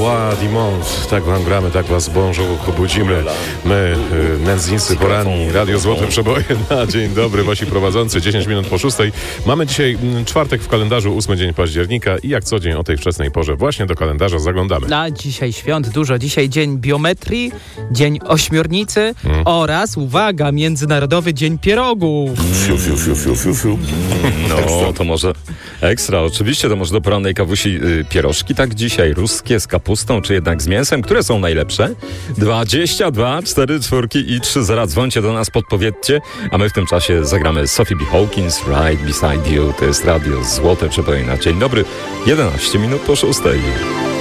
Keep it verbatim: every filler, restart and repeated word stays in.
Roi du Monde. Tak wam gramy, tak was bonjour obudzimy. My, y, nędznicy poranni, Radio Złote Przeboje na dzień dobry, wasi prowadzący, dziesięć minut po szóstej. Mamy dzisiaj m, czwartek w kalendarzu, ósmy dzień października i jak co dzień o tej wczesnej porze właśnie do kalendarza zaglądamy. A dzisiaj świąt dużo. Dzisiaj dzień biometrii, dzień ośmiornicy hmm. oraz, uwaga, Międzynarodowy Dzień Pierogów. Fiu, fiu, fiu, fiu, fiu, fiu. No, to może ekstra. Oczywiście to może do porannej kawusi y, pierożki, tak dzisiaj, ruskie z kapustą, czy jednak z mięsem? Które są najlepsze? dwadzieścia dwa, cztery, czwórki i trzy zera. Dzwońcie do nas, podpowiedzcie, a my w tym czasie zagramy Sophie B. Hawkins, Right Beside You. To jest Radio Złote Przeboje na dzień dobry, jedenaście minut po szóstej.